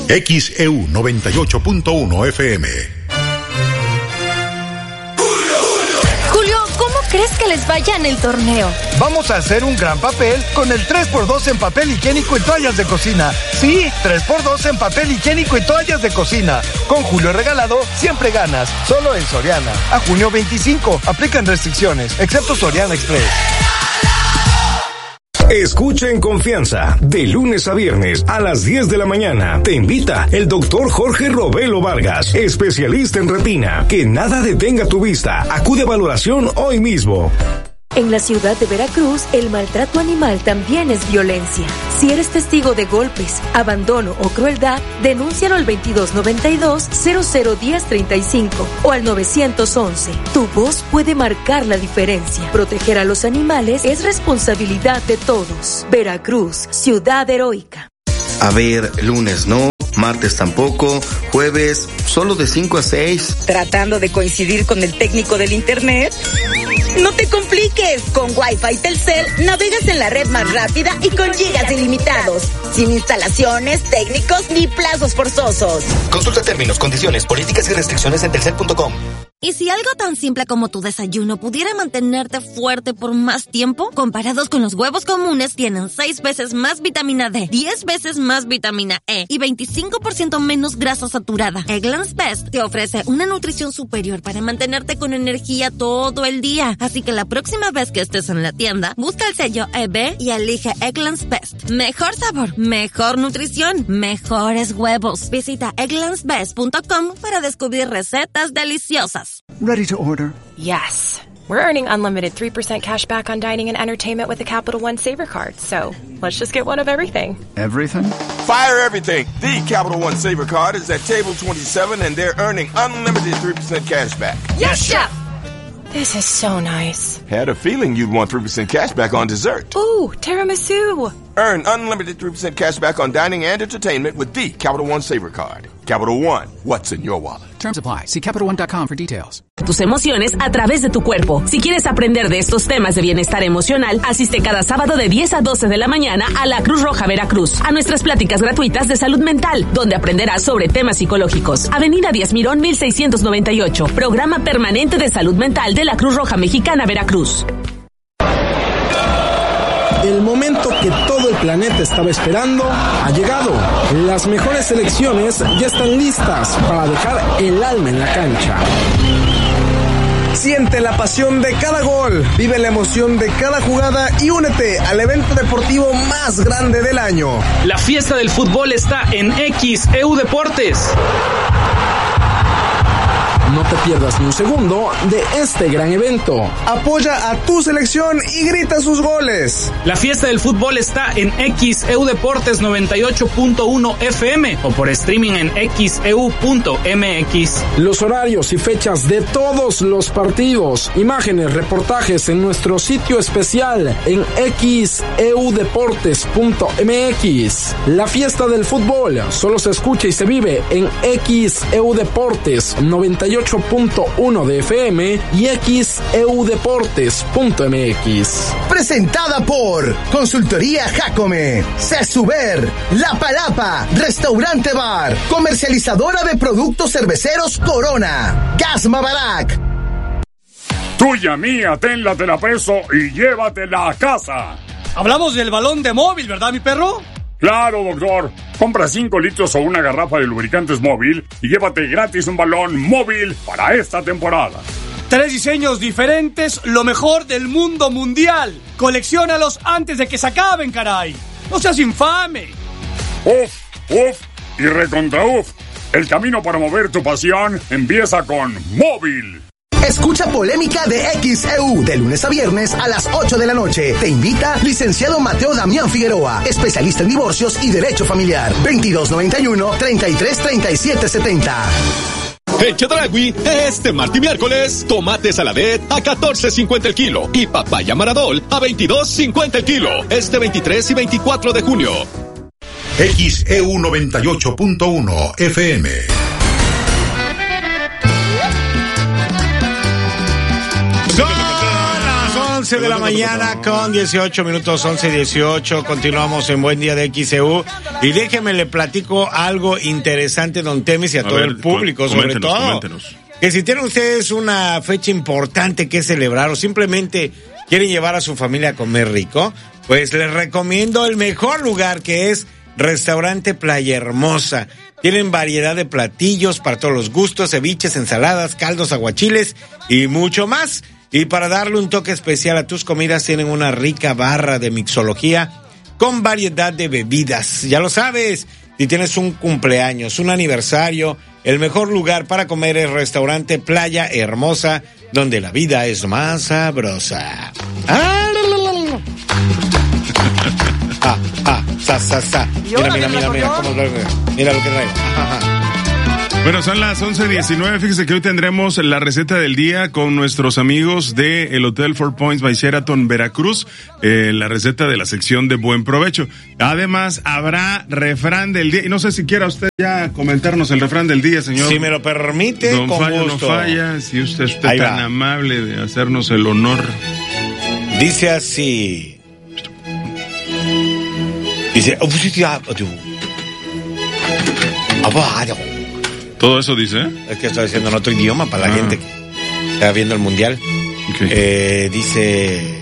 XEU 98.1 FM. Julio, ¿cómo crees que les vaya en el torneo? Vamos a hacer un gran papel con el 3x2 en papel higiénico y toallas de cocina. Sí, 3x2 en papel higiénico y toallas de cocina. Con Julio regalado, siempre ganas. Solo en Soriana. A junio 25. Aplican restricciones, excepto Soriana Express. Escucha en confianza, de lunes a viernes a las 10 de la mañana. Te invita el doctor Jorge Robelo Vargas, especialista en retina. Que nada detenga tu vista. Acude a valoración hoy mismo. En la ciudad de Veracruz, el maltrato animal también es violencia. Si eres testigo de golpes, abandono o crueldad, denúncialo al 2292-001035 o al 911. Tu voz puede marcar la diferencia. Proteger a los animales es responsabilidad de todos. Veracruz, ciudad heroica. A ver, lunes no, martes tampoco, jueves solo de 5 a 6. ¿Tratando de coincidir con el técnico del internet? No te compliques, con Wi-Fi Telcel navegas en la red más rápida y con gigas ilimitados, sin instalaciones, técnicos ni plazos forzosos. Consulta términos, condiciones, políticas y restricciones en telcel.com. ¿Y si algo tan simple como tu desayuno pudiera mantenerte fuerte por más tiempo? Comparados con los huevos comunes, tienen 6 veces más vitamina D, 10 veces más vitamina E y 25% menos grasa saturada. Eggland's Best te ofrece una nutrición superior para mantenerte con energía todo el día. Así que la próxima vez que estés en la tienda, busca el sello EB y elige Eggland's Best. Mejor sabor, mejor nutrición, mejores huevos. Visita egglandsbest.com para descubrir recetas deliciosas. Ready to order? Yes. We're earning unlimited 3% cash back on dining and entertainment with the Capital One Saver Card. So, let's just get one of everything. Everything? Fire everything. The Capital One Saver Card is at table 27 and they're earning unlimited 3% cash back. Yes, Chef! This is so nice. Had a feeling you'd want 3% cash back on dessert. Ooh, tiramisu. Earn unlimited 3% cash back on dining and entertainment with the Capital One Saver Card. Capital One, what's in your wallet? Terms apply. See CapitalOne.com for details. Tus emociones a través de tu cuerpo. Si quieres aprender de estos temas de bienestar emocional, asiste cada sábado de 10 a 12 de la mañana a la Cruz Roja Veracruz, a nuestras pláticas gratuitas de salud mental, donde aprenderás sobre temas psicológicos. Avenida Díaz Mirón, 1698. Programa permanente de salud mental de la Cruz Roja Mexicana Veracruz. El momento que todo el planeta estaba esperando ha llegado. Las mejores selecciones ya están listas para dejar el alma en la cancha. Siente la pasión de cada gol, vive la emoción de cada jugada y únete al evento deportivo más grande del año. La fiesta del fútbol está en XEU Deportes. No te pierdas ni un segundo de este gran evento. Apoya a tu selección y grita sus goles. La fiesta del fútbol está en XEU Deportes 98.1 FM o por streaming en xeu.mx. Los horarios y fechas de todos los partidos, imágenes, reportajes en nuestro sitio especial en xeudeportes.mx. La fiesta del fútbol solo se escucha y se vive en XEU Deportes 98.1 de FM y xeudeportes.mx. Presentada por Consultoría Jacome, Cesuber, La Palapa, Restaurante Bar, comercializadora de productos cerveceros Corona, Gasma Barak. Tuya mía, tenla, te la preso y llévatela a casa. Hablamos del balón de móvil, ¿verdad, mi perro? Claro, doctor. Compra 5 litros o una garrafa de lubricantes móvil y llévate gratis un balón móvil para esta temporada. 3 diseños diferentes, lo mejor del mundo mundial. Colecciónalos antes de que se acaben, caray. No seas infame. Uf y recontra uf. El camino para mover tu pasión empieza con móvil. Escucha Polémica de XEU de lunes a viernes a las 8 de la noche. Te invita licenciado Mateo Damián Figueroa, especialista en divorcios y derecho familiar. 2291-333770. En Chedragui, este martes y miércoles, tomate saladet a $14.50 el kilo y papaya maradol a $22.50 el kilo. Este 23 y 24 de junio. XEU 98.1 FM. 11 de la mañana con 18 minutos, 11:18. Continuamos en Buen Día de XEU. Y déjeme le platico algo interesante, don Temis, y a todo el público, sobre todo. Coméntenos. Que si tienen ustedes una fecha importante que celebrar o simplemente quieren llevar a su familia a comer rico, pues les recomiendo el mejor lugar, que es Restaurante Playa Hermosa. Tienen variedad de platillos para todos los gustos, ceviches, ensaladas, caldos, aguachiles y mucho más. Y para darle un toque especial a tus comidas, tienen una rica barra de mixología con variedad de bebidas. Ya lo sabes, si tienes un cumpleaños, un aniversario, el mejor lugar para comer es Restaurante Playa Hermosa, donde la vida es más sabrosa. Mira lo que traigo. Bueno, son las 11:19. Fíjese que hoy tendremos la receta del día con nuestros amigos del Hotel Four Points by Sheraton Veracruz, la receta de la sección de Buen Provecho. Además, habrá refrán del día. Y no sé si quiera usted ya comentarnos el refrán del día, señor. Si me lo permite, don con Falla gusto. No falla, si usted es tan amable de hacernos el honor. Dice así. Dice... ¿Todo eso dice? Es que estoy diciendo en otro idioma para la gente que está viendo el mundial. Okay. Dice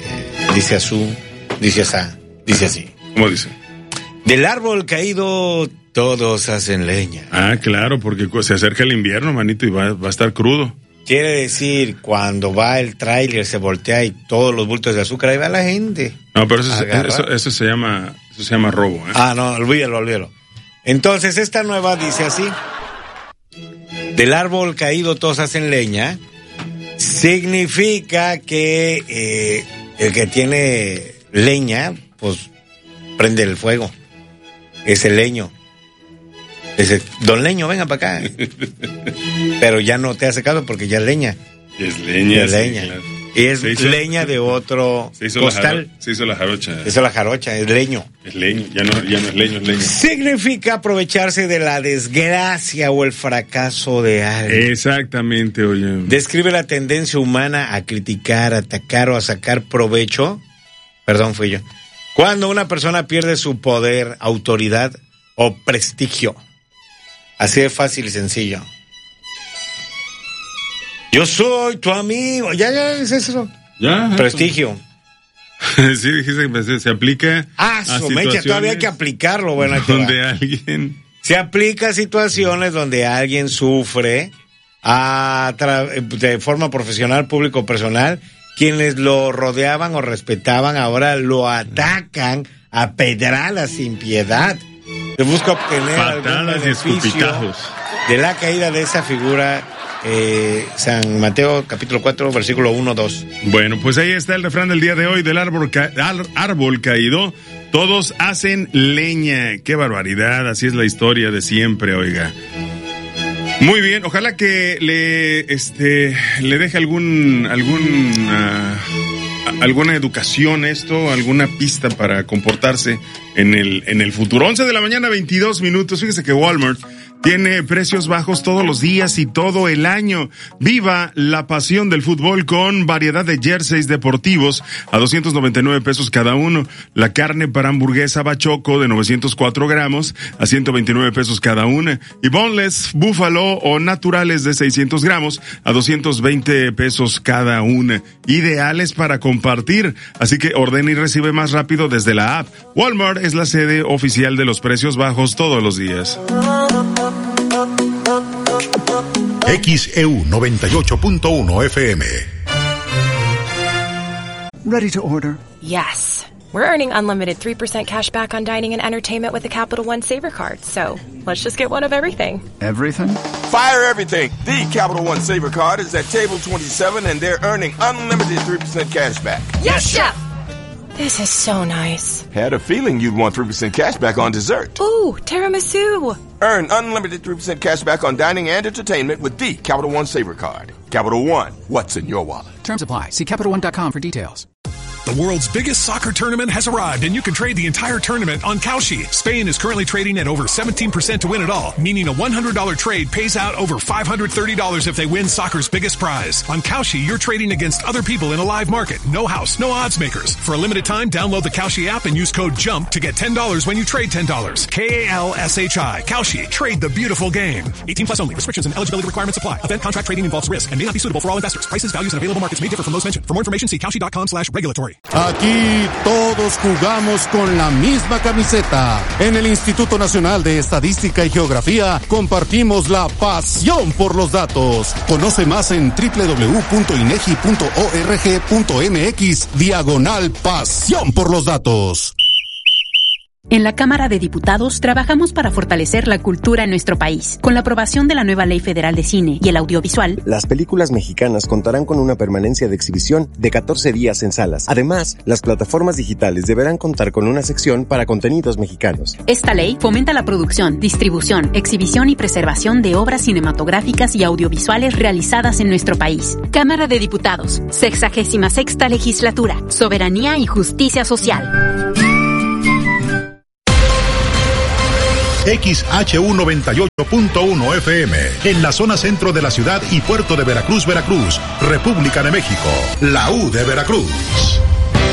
así. ¿Cómo dice? Del árbol caído todos hacen leña. Ah, claro, porque se acerca el invierno, manito, y va a estar crudo. Quiere decir, cuando va el tráiler, se voltea y todos los bultos de azúcar, ahí va la gente. No, pero eso se llama robo, ¿eh? Ah, no, olvídalo. Entonces, esta nueva dice así. Del árbol caído todos hacen leña, significa que el que tiene leña, pues prende el fuego. Es el leño. Dice, don Leño, venga para acá. Pero ya no te hace caso porque ya es leña. Es leña. Es leña. Claro. Y es leña de otro costal. Se hizo la jarocha. Se hizo la jarocha, es leño. Es leño, ya no es leño, es leño. Significa aprovecharse de la desgracia o el fracaso de alguien. Exactamente, oye. Describe la tendencia humana a criticar, atacar o a sacar provecho. Perdón, fui yo. Cuando una persona pierde su poder, autoridad o prestigio. Así de fácil y sencillo. Yo soy tu amigo. Ya es eso. Ya. Prestigio. Sí, dijiste que se aplica a situaciones. Todavía hay que aplicarlo. Bueno, donde alguien... Se aplica a situaciones donde alguien sufre de forma profesional, público o personal. Quienes lo rodeaban o respetaban ahora lo atacan a pedradas sin piedad. Se busca obtener algún beneficio de la caída de esa figura. San Mateo capítulo 4 versículo 1-2. Bueno, pues ahí está el refrán del día de hoy. Del árbol caído todos hacen leña. Qué barbaridad, así es la historia de siempre, oiga. Muy bien, ojalá que le deje alguna educación esto, alguna pista para comportarse en el futuro. 11 de la mañana, 22 minutos. Fíjese que Walmart tiene precios bajos todos los días y todo el año. Viva la pasión del fútbol con variedad de jerseys deportivos a 299 pesos cada uno. La carne para hamburguesa bachoco de 904 gramos a 129 pesos cada una. Y boneless, búfalo o naturales de 600 gramos a 220 pesos cada una. Ideales para compartir. Así que ordena y recibe más rápido desde la app. Walmart es la sede oficial de los precios bajos todos los días. XEU 98.1 FM. Ready to order? Yes. We're earning unlimited 3% cash back on dining and entertainment with the Capital One Saver Card. So let's just get one of everything. Everything? Fire everything. The Capital One Saver Card is at table 27 and they're earning unlimited 3% cash back. Yes, Chef! This is so nice. Had a feeling you'd want 3% cash back on dessert. Ooh, tiramisu. Earn unlimited 3% cash back on dining and entertainment with the Capital One Saver Card. Capital One, what's in your wallet? Terms apply. See CapitalOne.com for details. The world's biggest soccer tournament has arrived, and you can trade the entire tournament on Kalshi. Spain is currently trading at over 17% to win it all, meaning a $100 trade pays out over $530 if they win soccer's biggest prize. On Kalshi, you're trading against other people in a live market. No house, no odds makers. For a limited time, download the Kalshi app and use code JUMP to get $10 when you trade $10. Kalshi. Kalshi. Trade the beautiful game. 18 plus only. Restrictions and eligibility requirements apply. Event contract trading involves risk and may not be suitable for all investors. Prices, values, and available markets may differ from those mentioned. For more information, see kalshi.com/regulatory. Aquí todos jugamos con la misma camiseta. En el Instituto Nacional de Estadística y Geografía compartimos la pasión por los datos. Conoce más en www.inegi.org.mx/pasión por los datos. En la Cámara de Diputados trabajamos para fortalecer la cultura en nuestro país. Con la aprobación de la nueva Ley Federal de Cine y el Audiovisual, las películas mexicanas contarán con una permanencia de exhibición de 14 días en salas. Además, las plataformas digitales deberán contar con una sección para contenidos mexicanos. Esta ley fomenta la producción, distribución, exhibición y preservación de obras cinematográficas y audiovisuales realizadas en nuestro país. Cámara de Diputados, 66ª Legislatura, Soberanía y Justicia Social. XHU 98.1 FM, en la zona centro de la ciudad y puerto de Veracruz, Veracruz, República de México, la U de Veracruz.